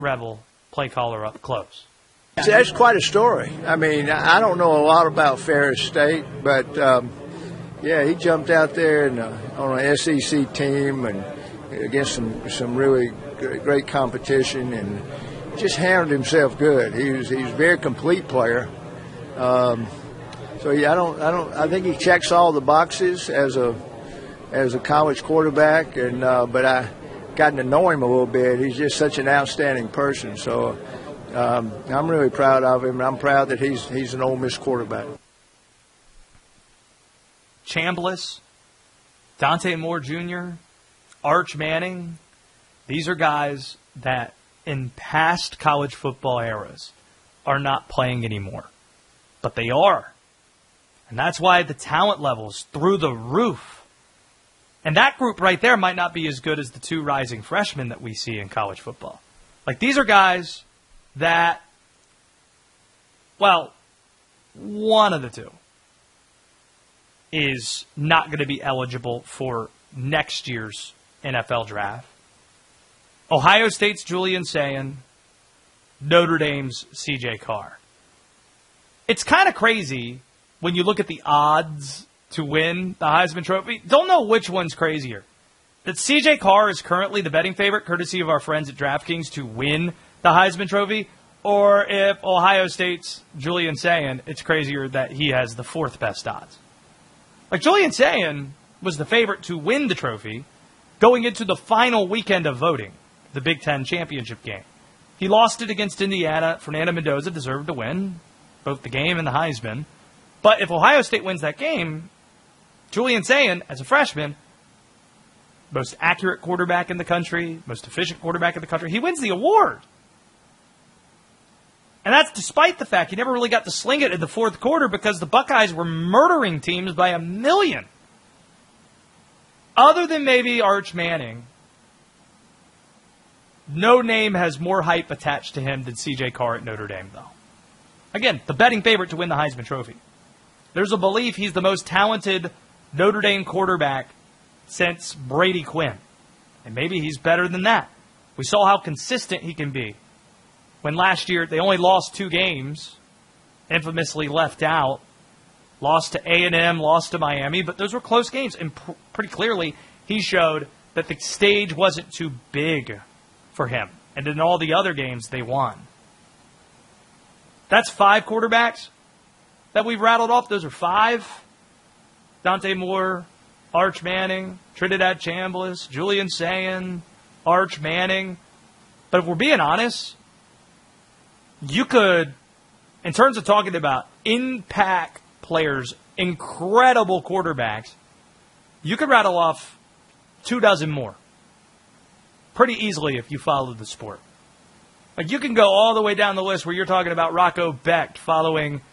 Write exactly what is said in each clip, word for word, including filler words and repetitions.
Rebel play caller up close. That's quite a story. I mean, I don't know a lot about Ferris State, but um, yeah, he jumped out there and, uh, on an S E C team and against some some really great competition and just handled himself good. He was he's a very complete player. Um, so yeah, I don't I don't I think he checks all the boxes as a as a college quarterback, and uh, but I gotten to know him a little bit. He's just such an outstanding person. So. Um, I'm really proud of him, and I'm proud that he's he's an Ole Miss quarterback. Chambliss, Dante Moore Junior, Arch Manning, these are guys that in past college football eras are not playing anymore. But they are. And that's why the talent level's through the roof. And that group right there might not be as good as the two rising freshmen that we see in college football. Like, these are guys that, well, one of the two is not going to be eligible for next year's N F L draft. Ohio State's Julian Sayin, Notre Dame's C J Carr. It's kind of crazy when you look at the odds to win the Heisman Trophy. Don't know which one's crazier. That C J Carr is currently the betting favorite, courtesy of our friends at DraftKings, to win the Heisman Trophy, or if Ohio State's Julian Sayin, it's crazier that he has the fourth best odds. Like, Julian Sayin was the favorite to win the trophy going into the final weekend of voting, the Big Ten championship game. He lost it against Indiana. Fernando Mendoza deserved to win both the game and the Heisman. But if Ohio State wins that game, Julian Sayin, as a freshman, most accurate quarterback in the country, most efficient quarterback in the country, he wins the award. And that's despite the fact he never really got to sling it in the fourth quarter because the Buckeyes were murdering teams by a million. Other than maybe Arch Manning, no name has more hype attached to him than C J Carr at Notre Dame, though. Again, the betting favorite to win the Heisman Trophy. There's a belief he's the most talented Notre Dame quarterback since Brady Quinn. And maybe he's better than that. We saw how consistent he can be. When last year they only lost two games, infamously left out, lost to A and M, lost to Miami, but those were close games. And pr- pretty clearly he showed that the stage wasn't too big for him. And in all the other games, they won. That's five quarterbacks that we've rattled off. Those are five. Dante Moore, Arch Manning, Trinidad Chambliss, Julian Sayin, Arch Manning. But if we're being honest, you could, in terms of talking about impact players, incredible quarterbacks, you could rattle off two dozen more pretty easily if you followed the sport. Like, you can go all the way down the list where you're talking about Rocco Becht following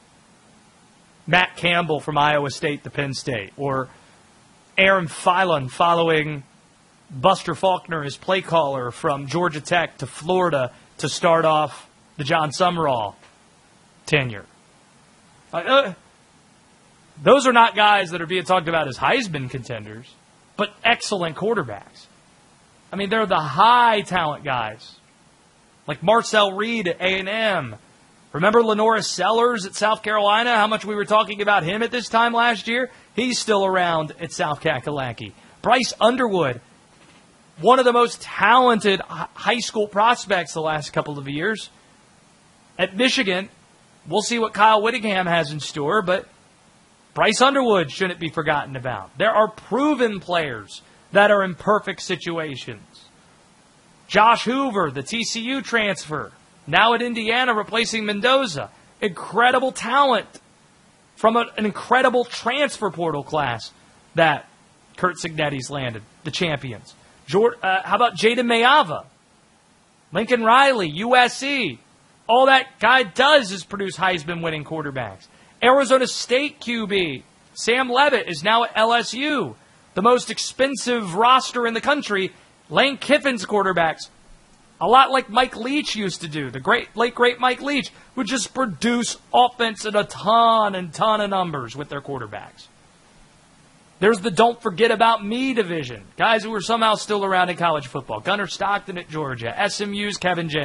Matt Campbell from Iowa State to Penn State, or Aaron Phelan following Buster Faulkner as play caller from Georgia Tech to Florida to start off the John Summerall tenure. Uh, those are not guys that are being talked about as Heisman contenders, but excellent quarterbacks. I mean, they're the high talent guys, like Marcel Reed at A and M. Remember Lenora Sellers at South Carolina? How much we were talking about him at this time last year? He's still around at South Kakalaki. Bryce Underwood, one of the most talented high school prospects the last couple of years. At Michigan, we'll see what Kyle Whittingham has in store, but Bryce Underwood shouldn't be forgotten about. There are proven players that are in perfect situations. Josh Hoover, the T C U transfer, now at Indiana replacing Mendoza. Incredible talent from a, an incredible transfer portal class that Kurt Signetti's landed, the champions. George, uh, how about Jaden Mayava? Lincoln Riley, U S C. All that guy does is produce Heisman-winning quarterbacks. Arizona State Q B, Sam Levitt, is now at L S U. The most expensive roster in the country. Lane Kiffin's quarterbacks, a lot like Mike Leach used to do, the great, late, great Mike Leach, would just produce offense in a ton and ton of numbers with their quarterbacks. There's the don't forget about me division. Guys who are somehow still around in college football. Gunnar Stockton at Georgia. S M U's Kevin Jennings.